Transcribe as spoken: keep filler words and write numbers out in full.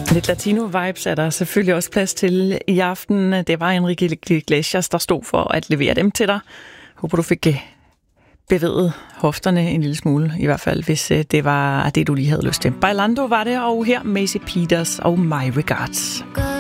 Lidt latino-vibes er der selvfølgelig også plads til i aften. Det var Enrique Iglesias, der stod for at levere dem til dig. Håber, du fik bevæget hofterne en lille smule, i hvert fald, hvis det var det, du lige havde lyst til. Bailando var det, og her Macy Peters og My Regards.